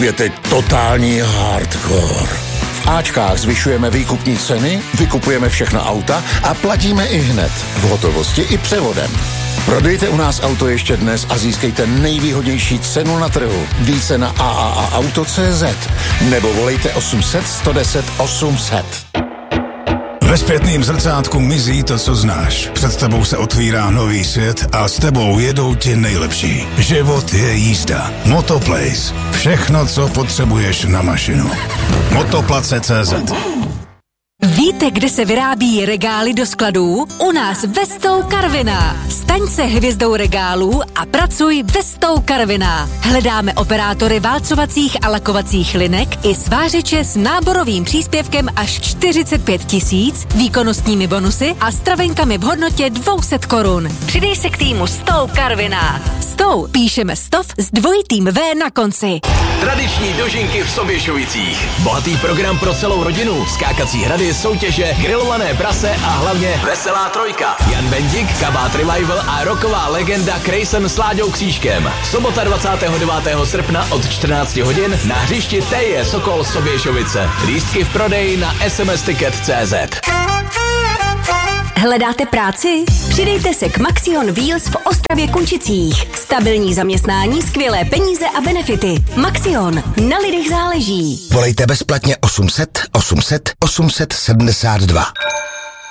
je teď totální hardcore. V Ačkách zvyšujeme výkupní ceny, vykupujeme všechna auta a platíme i hned, v hotovosti i převodem. Prodejte u nás auto ještě dnes a získejte nejvýhodnější cenu na trhu. Více na AAAauto.cz nebo volejte 800 110 800. Ve zpětným zrcátku mizí to, co znáš. Před tebou se otvírá nový svět a s tebou jedou ti nejlepší. Život je jízda. Motoplace. Všechno, co potřebuješ na mašinu. Motoplace.cz. Víte, kde se vyrábí regály do skladů? U nás Vestou Karviná. Staň se hvězdou regálů a pracuj Vestou Karviná. Hledáme operátory válcovacích a lakovacích linek i svářeče s náborovým příspěvkem až 45 000, výkonnostními bonusy a stravenkami v hodnotě 200 korun. Přidej se k týmu Stou Karviná. Stou píšeme stov s dvojitým V na konci. Tradiční dožinky v Soběšovicích. Bohatý program pro celou rodinu, skákací hrady, soutěže, grilované prase a hlavně veselá trojka. Jan Bendik, Kabát Revival a rocková legenda Krejsen s Láďou Křížkem. Sobota 29. srpna od 14 hodin na hřišti Teje Sokol Soběšovice. Lístky v prodeji na smsticket.cz. Hledáte práci? Přidejte se k Maxion Wheels v Ostravě Kunčicích. Stabilní zaměstnání, skvělé peníze a benefity. Maxion. Na lidech záleží. Volejte bezplatně 800 800 872.